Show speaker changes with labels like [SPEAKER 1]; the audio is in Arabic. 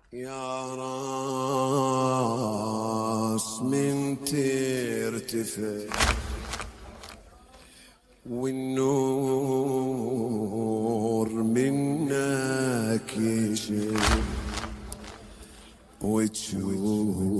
[SPEAKER 1] يا راس من ترتفع والنور منك يشب وتشوف